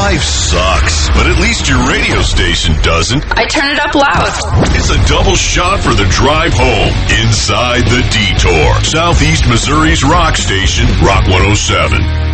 Life sucks, but at least your radio station doesn't. I turn it up loud. It's a double shot for the drive home inside the Detour. Southeast Missouri's rock station, Rock 107.